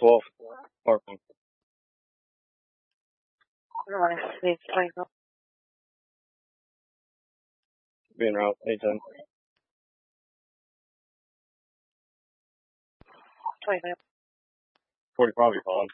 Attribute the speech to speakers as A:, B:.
A: 12. Parkland. Being route 810. 40 probably calling.